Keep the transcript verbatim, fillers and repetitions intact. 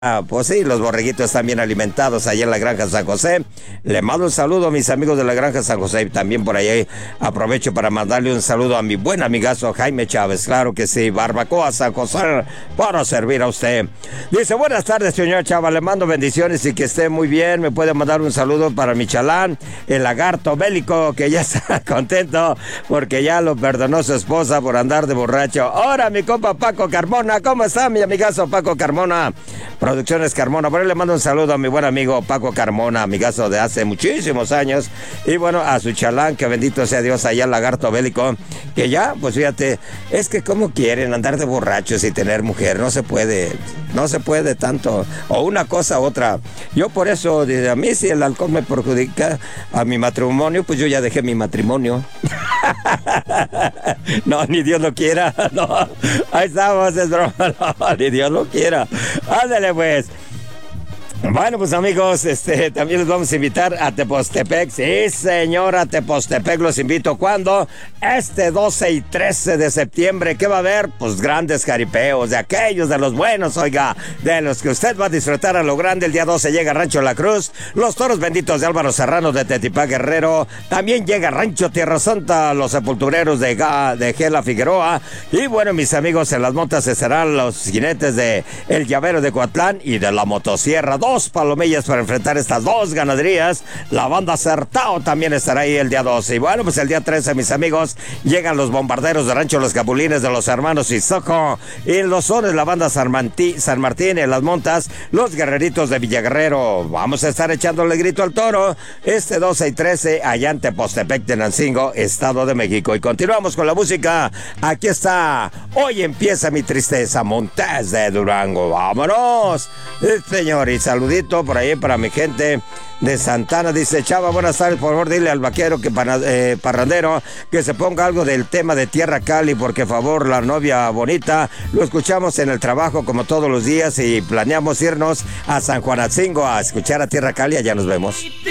Ah, pues sí, los borreguitos están bien alimentados allá en la Granja San José. Le mando un saludo a mis amigos de la Granja San José. También por ahí aprovecho para mandarle un saludo a mi buen amigazo Jaime Chávez. Claro que sí, Barbacoa San José para servir a usted. Dice, buenas tardes, señor Chávez. Le mando bendiciones y que esté muy bien. Me puede mandar un saludo para mi chalán, el lagarto bélico, que ya está contento porque ya lo perdonó su esposa por andar de borracho. Ahora, mi compa Paco Carmona. ¿Cómo está, mi amigazo Paco Carmona? Producciones Carmona, por ahí le mando un saludo a mi buen amigo Paco Carmona, amigazo de hace muchísimos años, y bueno, a su chalán, que bendito sea Dios, allá el lagarto bélico, que ya, pues fíjate, es que como quieren andar de borrachos y tener mujer, no se puede, no se puede tanto, o una cosa u otra. Yo por eso, a mí si el alcohol me perjudica a mi matrimonio, pues yo ya dejé mi matrimonio. No, ni Dios lo quiera, no, ahí estamos, es broma, no, ni Dios lo quiera. Ándale pues. Bueno, pues amigos, este, también los vamos a invitar a Tepostepec. Sí, señor, a Tepostepec los invito. ¿Cuándo? Este doce y trece de septiembre. ¿Qué va a haber? Pues grandes jaripeos, de aquellos, de los buenos, oiga, de los que usted va a disfrutar a lo grande. El día doce llega Rancho La Cruz, los toros benditos de Álvaro Serrano de Tetipá Guerrero. También llega Rancho Tierra Santa, los sepultureros de, Ga, de Gela Figueroa. Y bueno, mis amigos, en las montas estarán los jinetes de El Llavero de Coatlán y de la Motosierra. Dos palomillas para enfrentar estas dos ganaderías. La banda Certao también estará ahí el día doce. Y bueno, pues el día trece, mis amigos, llegan los bombarderos de Rancho Los Capulines de los hermanos Isoco. Y los sones, la banda San, Mantí, San Martín en las montas, los guerreritos de Villaguerrero. Vamos a estar echándole grito al toro este doce y trece allá en Tepostepec, Tenancingo, Estado de México. Y continuamos con la música. Aquí está Hoy Empieza Mi Tristeza, Montes de Durango. ¡Vámonos! Eh, señor, y saludito por ahí para mi gente de Santana. Dice, Chava, buenas tardes, por favor dile al vaquero que para, eh, parrandero que se ponga algo del tema de Tierra Cali, porque favor, la novia bonita. Lo escuchamos en el trabajo como todos los días y planeamos irnos a San Juanatzingo a escuchar a Tierra Cali. Allá nos vemos.